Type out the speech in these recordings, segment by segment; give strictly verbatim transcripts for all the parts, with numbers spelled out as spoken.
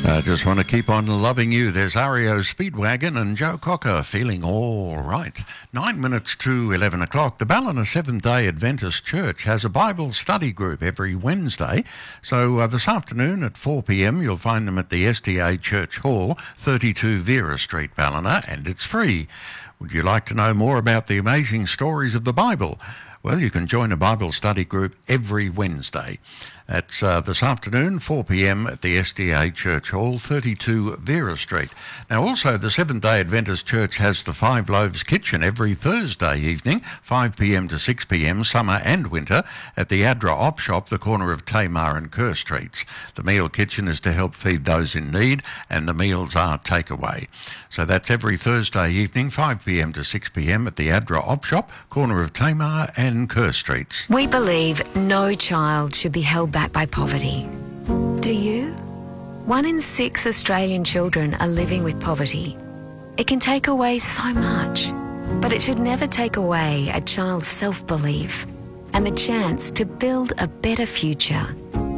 I just want to keep on loving you. There's R E O Speedwagon and Joe Cocker feeling all right. Nine minutes to eleven o'clock. The Ballina Seventh-day Adventist Church has a Bible study group every Wednesday. So uh, this afternoon at four p.m. you'll find them at the S D A Church Hall, thirty-two Vera Street, Ballina, and it's free. Would you like to know more about the amazing stories of the Bible? Well, you can join a Bible study group every Wednesday. That's uh, this afternoon, four p.m. at the S D A Church Hall, thirty-two Vera Street. Now, also, the Seventh-day Adventist Church has the Five Loaves Kitchen every Thursday evening, five p.m. to six p.m, summer and winter, at the Adra Op Shop, the corner of Tamar and Kerr Streets. The meal kitchen is to help feed those in need, and the meals are takeaway. So that's every Thursday evening, five p.m. to six p.m, at the Adra Op Shop, corner of Tamar and Kerr Streets. We believe no child should be held back by poverty. Do you? One in six Australian children are living with poverty. It can take away so much, but it should never take away a child's self-belief and the chance to build a better future.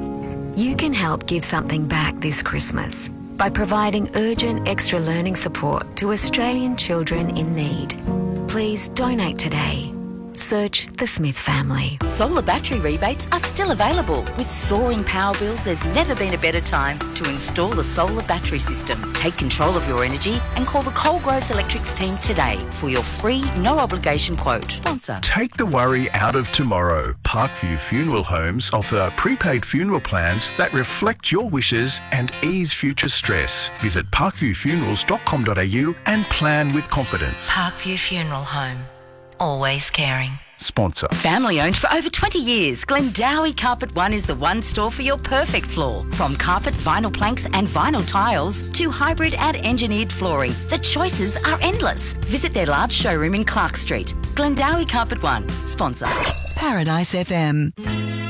You can help give something back this Christmas by providing urgent extra learning support to Australian children in need. Please donate today. Search the Smith family. Solar battery rebates are still available. With soaring power bills, there's never been a better time to install a solar battery system. Take control of your energy and call the Coalgroves Electrics team today for your free, no-obligation quote. Sponsor. Take the worry out of tomorrow. Parkview Funeral Homes offer prepaid funeral plans that reflect your wishes and ease future stress. Visit parkview funerals dot com dot a u and plan with confidence. Parkview Funeral Home. Always caring. Sponsor. Family owned for over twenty years, Glendowie Carpet One is the one store for your perfect floor. From carpet, vinyl planks and vinyl tiles to hybrid and engineered flooring, the choices are endless. Visit their large showroom in Clark Street. Glendowie Carpet One. Sponsor. Paradise F M.